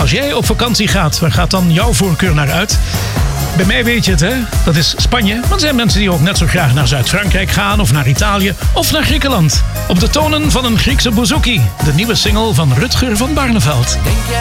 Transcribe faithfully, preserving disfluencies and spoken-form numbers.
Als jij op vakantie gaat, waar gaat dan jouw voorkeur naar uit? Bij mij weet je het, hè? Dat is Spanje. Maar er zijn mensen die ook net zo graag naar Zuid-Frankrijk gaan... of naar Italië of naar Griekenland. Op de tonen van een Griekse bouzouki. De nieuwe single van Rutger van Barneveld.